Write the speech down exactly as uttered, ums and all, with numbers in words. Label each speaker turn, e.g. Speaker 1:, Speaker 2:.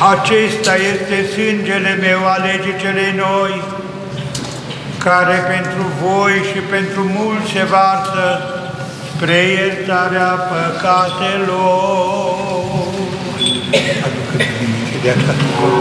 Speaker 1: Acesta este sângele meu al legii celei noi, care pentru voi și pentru mulți se varsă spre iertarea păcatelor. Aducă-ți de acasă.